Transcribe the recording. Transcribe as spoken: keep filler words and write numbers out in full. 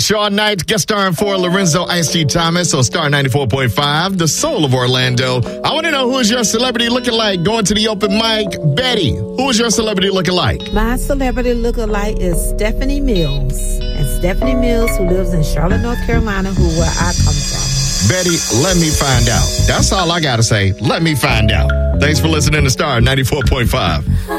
Shawn Knight, guest starring for Lorenzo Ice T. Thomas on Star ninety-four point five, the soul of Orlando. I want to know, who is your celebrity looking like going to the open mic? Betty, who is your celebrity looking like? My celebrity lookalike is Stephanie Mills. And Stephanie Mills, who lives in Charlotte, North Carolina, who where I come from. Betty, let me find out. That's all I got to say. Let me find out. Thanks for listening to Star ninety-four point five.